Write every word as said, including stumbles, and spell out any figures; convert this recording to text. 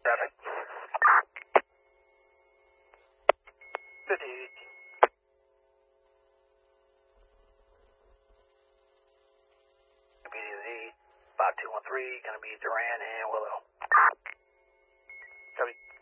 Traffic. fifty. B Z five two one three, gonna be Duran and Willow. Copy.